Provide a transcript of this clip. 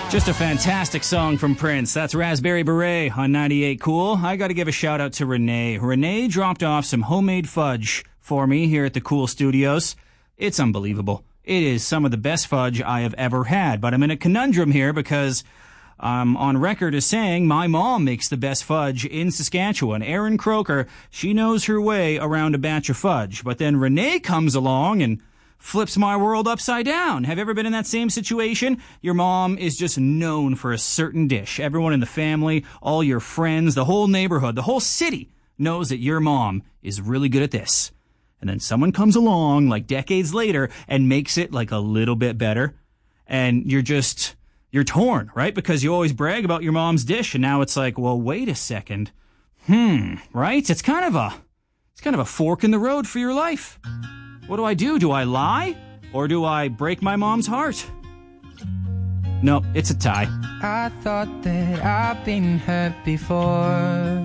Just a fantastic song from Prince. That's Raspberry Beret on 98 Cool. I got to give a shout out to Renee. Renee dropped off some homemade fudge for me here at the Cool Studios. It's unbelievable. It is some of the best fudge I have ever had. But I'm in a conundrum here because I'm on record as saying my mom makes the best fudge in Saskatchewan. Erin Croker, she knows her way around a batch of fudge. But then Renee comes along and flips my world upside down. Have you ever been in that same situation? Your mom is just known for a certain dish. Everyone in the family, all your friends, the whole neighborhood, the whole city knows that your mom is really good at this. And then someone comes along like decades later and makes it like a little bit better. And you're torn, right? Because you always brag about your mom's dish. And now it's like, well, wait a second. Right? It's kind of a fork in the road for your life. What do? Do I lie? Or do I break my mom's heart? No, it's a tie. I thought that I've been hurt before.